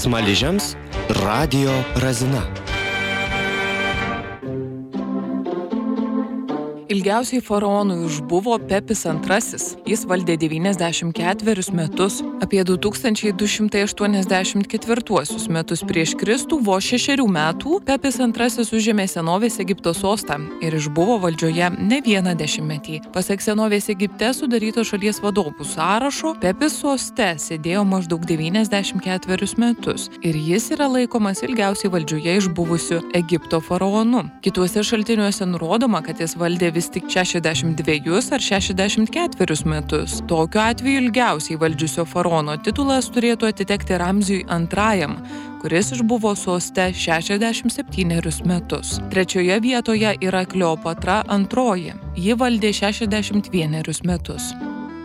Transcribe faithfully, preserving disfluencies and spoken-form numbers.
Smaližiams radijo razina. Ilgiausiai faraonui išbuvo Pepis antrasis. Jis valdė devyniasdešimt ketverius metus, apie du tūkstančiai du šimtai aštuoniasdešimt ketvirtuosius metus prieš Kristų, vos šešerių metų Pepis antrasis užėmė senovės Egipto sostą ir išbuvo valdžioje ne vieną dešimtmetį. Pasak senovės Egipte sudaryto šalies vadovų sąrašo, Pepis soste sėdėjo maždaug devyniasdešimt ketverius metus ir jis yra laikomas ilgiausiai valdžioje išbuvusiu Egipto faraonu. Kituose šaltiniuose nurodoma, kad jis valdė vis tik šešiasdešimt dvejus ar šešiasdešimt ketverius metus. Tokiu atveju ilgiausiai valdžiusio faraono titulas turėtų atitekti Ramziui antrajam, kuris išbuvo soste šešiasdešimt septynerius metus. Trečioje vietoje yra Kleopatra antroji. Ji valdė šešiasdešimt vienerius metus.